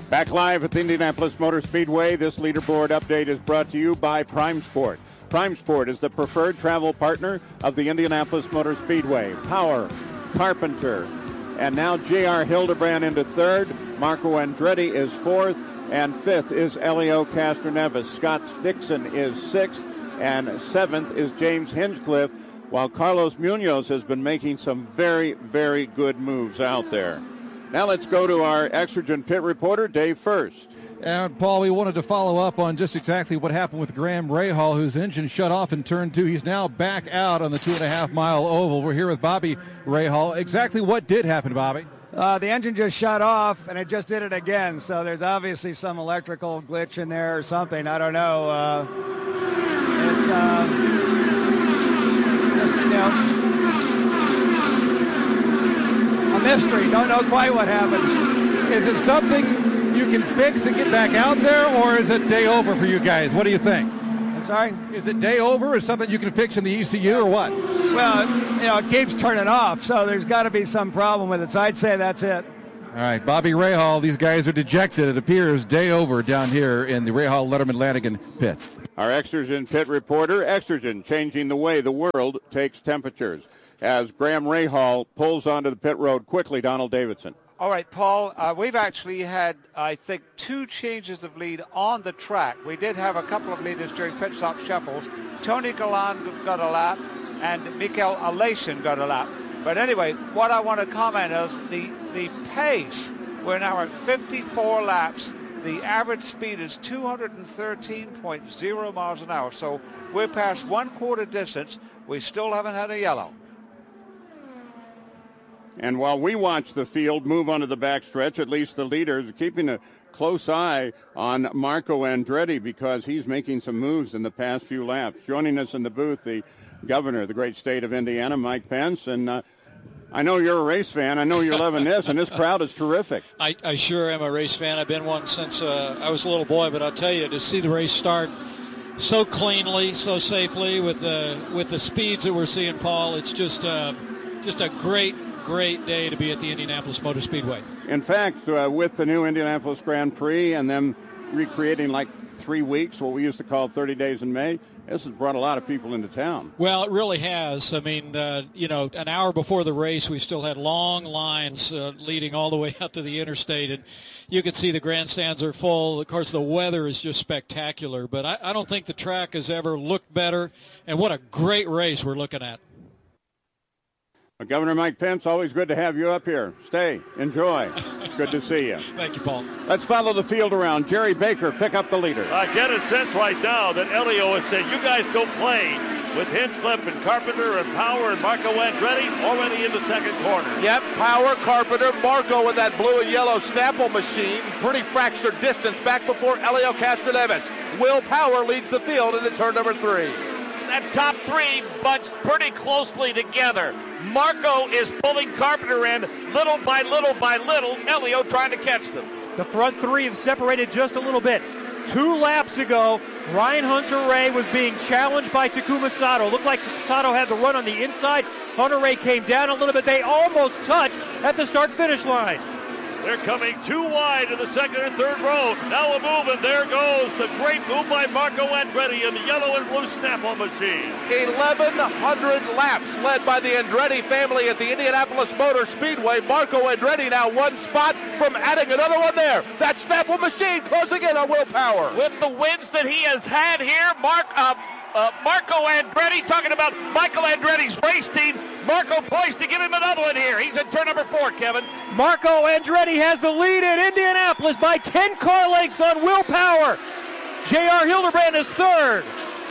Back live at the Indianapolis Motor Speedway, this leaderboard update is brought to you by Prime Sport. Prime Sport is the preferred travel partner of the Indianapolis Motor Speedway. Power, Carpenter, and now J.R. Hildebrand into third. Marco Andretti is fourth, and fifth is Elio Castroneves. Scott Dixon is sixth, and seventh is James Hinchcliffe, while Carlos Munoz has been making some very, very good moves out there. Now let's go to our Exergen pit reporter, Dave First. And, Paul, we wanted to follow up on just exactly what happened with Graham Rahal, whose engine shut off in turn two. He's now back out on the 2.5-mile oval. We're here with Bobby Rahal. Exactly what did happen, Bobby? The engine just shut off, and it just did it again. So there's obviously some electrical glitch in there or something. I don't know. It's just, a mystery. Don't know quite what happened. Is it something you can fix and get back out there, or is it day over for you guys? What do you think? I'm sorry? Is it day over? Is something you can fix in the ECU or what? Well, it keeps turning off, so there's got to be some problem with it. So I'd say that's it. All right, Bobby Rahal, these guys are dejected. It appears day over down here in the Rahal Letterman Lanigan pit. Our Exergen pit reporter, Exergen, changing the way the world takes temperatures. As Graham Rahal pulls onto the pit road quickly, Donald Davidson. All right, Paul, we've actually had, I think, 2 changes of lead on the track. We did have a couple of leaders during pit stop shuffles. Tony Galland got a lap, and Mikael Alation got a lap. But anyway, what I want to comment is the pace. We're now at 54 laps. The average speed is 213.0 miles an hour. So we're past 1/4 distance. We still haven't had a yellow. And while we watch the field move onto the backstretch, at least the leaders are keeping a close eye on Marco Andretti because he's making some moves in the past few laps. Joining us in the booth, the governor of the great state of Indiana, Mike Pence. And I know you're a race fan. I know you're loving this, and this crowd is terrific. I sure am a race fan. I've been one since I was a little boy, but I'll tell you, to see the race start so cleanly, so safely with the speeds that we're seeing, Paul, it's just a great day to be at the Indianapolis Motor Speedway. In fact, with the new Indianapolis Grand Prix and them recreating like 3 weeks, what we used to call 30 days in May, this has brought a lot of people into town. Well, it really has. I mean, an hour before the race, we still had long lines leading all the way out to the interstate, and you could see the grandstands are full. Of course, the weather is just spectacular, but I don't think the track has ever looked better, and what a great race we're looking at. Governor Mike Pence, always good to have you up here. Stay. Enjoy. Good to see you. Thank you, Paul. Let's follow the field around. Jerry Baker, pick up the leader. I get a sense right now that Elio has said, you guys go play with Hinchcliffe and Carpenter and Power and Marco Andretti already in the second corner. Yep, Power, Carpenter, Marco with that blue and yellow Snapple machine. Pretty fractured distance back before Elio Castroneves. Will Power leads the field into turn number 3. That top 3 bunched pretty closely together. Marco is pulling Carpenter in little by little by little. Elio trying to catch them. The front 3 have separated just a little bit. 2 laps ago, Ryan Hunter-Reay was being challenged by Takuma Sato. Looked like Sato had the run on the inside. Hunter-Reay came down a little bit. They almost touched at the start-finish line. They're coming too wide in the second and third row. Now a move, and there goes the great move by Marco Andretti in the yellow and blue Snap-on machine. 1,100 laps led by the Andretti family at the Indianapolis Motor Speedway. Marco Andretti now 1 spot from adding another one there. That Snap-on machine closing in on Will Power. With the wins that he has had here, Marco Andretti, talking about Michael Andretti's race team. Marco poised to give him another one here. He's in turn number 4, Kevin. Marco Andretti has the lead in Indianapolis by 10 car lengths on Will Power. J.R. Hildebrand is third.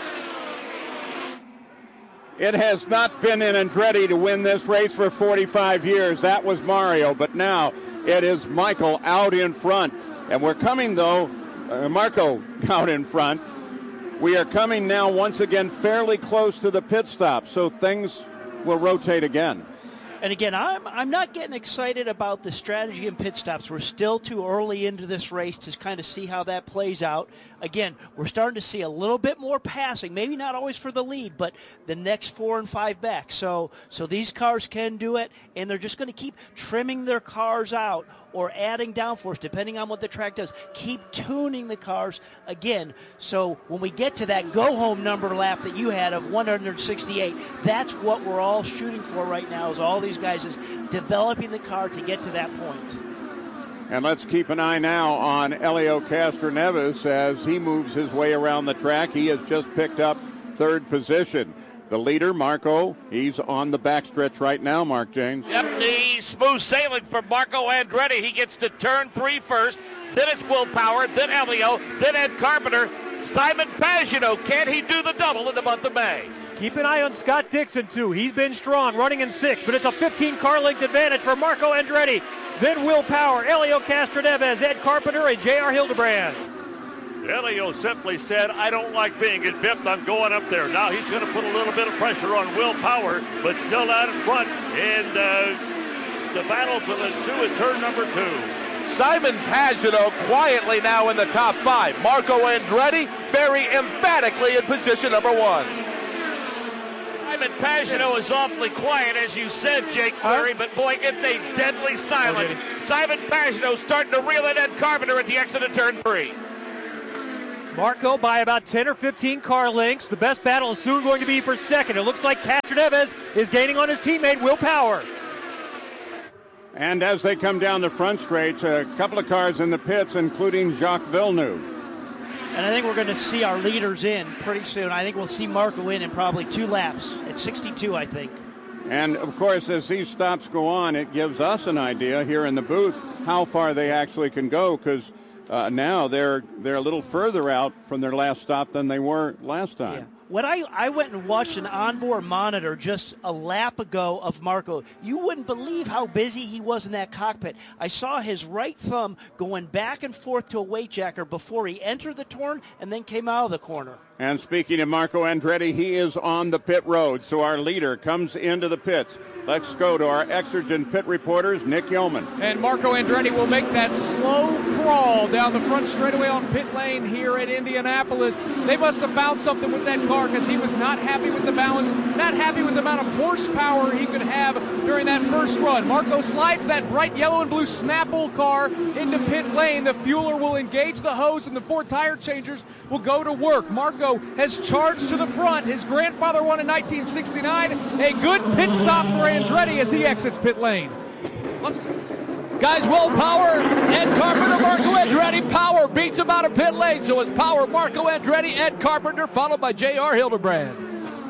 It has not been in Andretti to win this race for 45 years. That was Mario, but now it is Michael out in front. And we're coming, though, Marco out in front. We are coming now once again fairly close to the pit stop, so things will rotate again. And again, I'm not getting excited about the strategy and pit stops. We're still too early into this race to kind of see how that plays out. Again, we're starting to see a little bit more passing, maybe not always for the lead, but the next 4 and 5 back. So these cars can do it, and they're just going to keep trimming their cars out or adding downforce, depending on what the track does. Keep tuning the cars again. So when we get to that go-home number lap that you had of 168, that's what we're all shooting for right now, is all these guys is developing the car to get to that point. And let's keep an eye now on Helio Castroneves as he moves his way around the track. He has just picked up 3rd position. The leader, Marco, he's on the backstretch right now, Mark James. Yep, the smooth sailing for Marco Andretti. He gets to turn 3 first. Then it's Will Power, then Helio, then Ed Carpenter. Simon Pagenaud, can he do the double in the month of May? Keep an eye on Scott Dixon, too. He's been strong, running in 6th, but it's a 15-car length advantage for Marco Andretti. Then Will Power, Helio Castroneves, Ed Carpenter, and J.R. Hildebrand. Helio simply said, I don't like being in 5th. I'm going up there. Now he's going to put a little bit of pressure on Will Power, but still out in front. And the battle will ensue at turn number 2. Simon Pagenaud quietly now in the top 5. Marco Andretti very emphatically in position number 1. Simon Pagenaud is awfully quiet, as you said, Jake Query, but boy, it's a deadly silence. Simon Pagenaud starting to reel in Ed Carpenter at the exit of turn 3. Marco by about 10 or 15 car lengths. The best battle is soon going to be for 2nd. It looks like Castroneves is gaining on his teammate, Will Power. And as they come down the front straight, a couple of cars in the pits, including Jacques Villeneuve. And I think we're going to see our leaders in pretty soon. I think we'll see Marco in probably 2 laps at 62, I think. And, of course, as these stops go on, it gives us an idea here in the booth how far they actually can go, because now they're a little further out from their last stop than they were last time. Yeah. When I went and watched an onboard monitor just a lap ago of Marco, you wouldn't believe how busy he was in that cockpit. I saw his right thumb going back and forth to a weight jacker before he entered the turn and then came out of the corner. And speaking of Marco Andretti, he is on the pit road, so our leader comes into the pits. Let's go to our exergent pit reporters, Nick Yeoman. And Marco Andretti will make that slow crawl down the front straightaway on pit lane here at Indianapolis. They must have found something with that car because he was not happy with the balance, not happy with the amount of horsepower he could have during that first run. Marco slides that bright yellow and blue Snapple car into pit lane. The fueler will engage the hose and the 4 tire changers will go to work. Marco has charged to the front. His grandfather won in 1969. A good pit stop for Andretti as he exits pit lane. Guys, Will Power, Ed Carpenter, Marco Andretti. Power beats him out of pit lane. So it's Power, Marco Andretti, Ed Carpenter, followed by J.R. Hildebrand.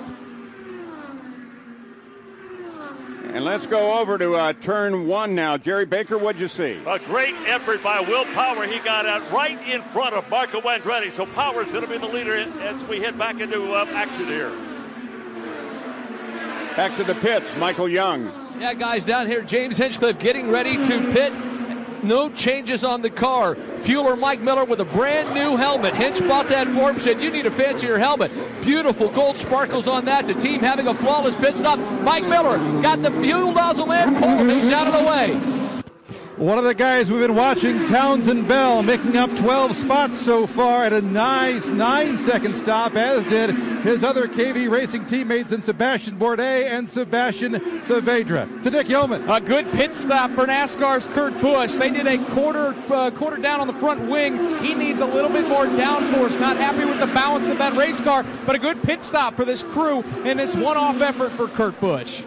And let's go over to turn 1 now. Jerry Baker, what'd you see? A great effort by Will Power. He got out right in front of Marco Andretti. So Power's going to be the leader as we head back into action here. Back to the pits, Michael Young. Yeah, guys, down here, James Hinchcliffe getting ready to pit. No changes on the car. Fueler Mike Miller with a brand new helmet. Hinch bought that for him, said you need a fancier helmet. Beautiful gold sparkles on that. The team having a flawless pit stop. Mike Miller got the fuel nozzle in, pulled him out of the way. One of the guys we've been watching, Townsend Bell, making up 12 spots so far at a nice 9-second stop, as did his other KV Racing teammates in Sebastian Bourdais and Sebastian Saavedra. To Nick Yeoman. A good pit stop for NASCAR's Kurt Busch. They did a quarter down on the front wing. He needs a little bit more downforce. Not happy with the balance of that race car, but a good pit stop for this crew in this one-off effort for Kurt Busch.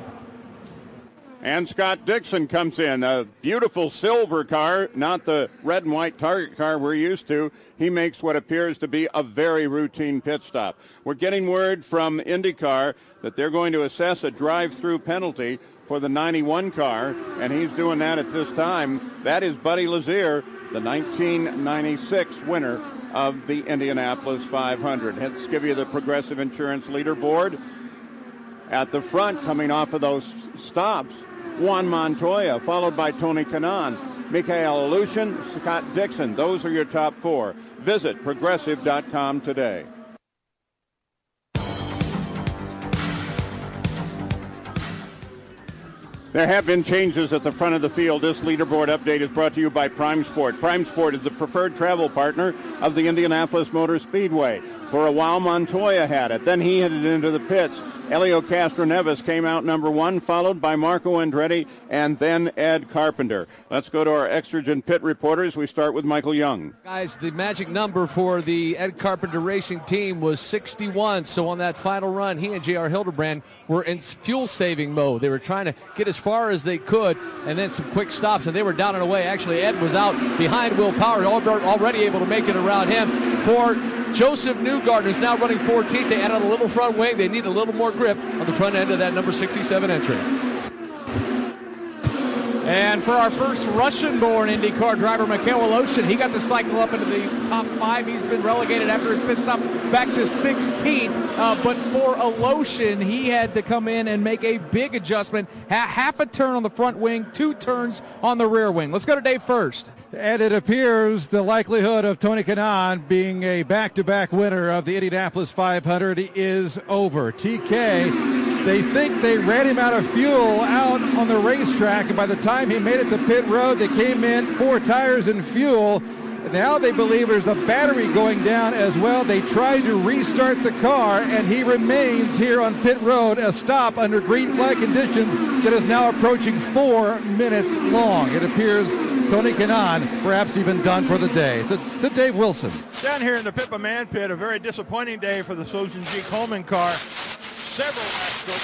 And Scott Dixon comes in, a beautiful silver car, not the red and white Target car we're used to. He makes what appears to be a very routine pit stop. We're getting word from IndyCar that they're going to assess a drive-through penalty for the 91 car, and he's doing that at this time. That is Buddy Lazier, the 1996 winner of the Indianapolis 500. Let's give you the Progressive Insurance leaderboard. At the front, coming off of those stops, Juan Montoya, followed by Tony Kanaan, Mikhail Alushin, Scott Dixon. Those are your top 4. Visit Progressive.com today. There have been changes at the front of the field. This leaderboard update is brought to you by Prime Sport. Prime Sport is the preferred travel partner of the Indianapolis Motor Speedway. For a while, Montoya had it. Then he headed into the pits. Helio Castroneves came out number 1, followed by Marco Andretti and then Ed Carpenter. Let's go to our Exergen pit reporters. We start with Michael Young. Guys, the magic number for the Ed Carpenter Racing team was 61. So on that final run, he and J.R. Hildebrand were in fuel-saving mode. They were trying to get as far as they could, and then some quick stops, and they were down and away. Actually, Ed was out behind Will Power, already able to make it around him. For Joseph Newgarden is now running 14th. They added a little front wing. They need a little more grip on the front end of that number 67 entry. And for our first Russian-born IndyCar driver, Mikhail Aleshin, he got to cycle up into the top 5. He's been relegated after his pit stop back to 16th. But for Aleshin, he had to come in and make a big adjustment. Half a turn on the front wing, 2 turns on the rear wing. Let's go to Dave first. And it appears the likelihood of Tony Kanaan being a back-to-back winner of the Indianapolis 500 is over. TK, they think they ran him out of fuel out on the racetrack, and by the time he made it to pit road, they came in 4 tires and fuel. Now they believe there's a battery going down as well. They tried to restart the car, and he remains here on pit road, a stop under green flag conditions that is now approaching 4 minutes long. It appears Tony Kanaan perhaps even done for the day. To Dave Wilson. Down here in the Pippa Man Pit, a very disappointing day for the Sojourn G. Coleman car. Several laps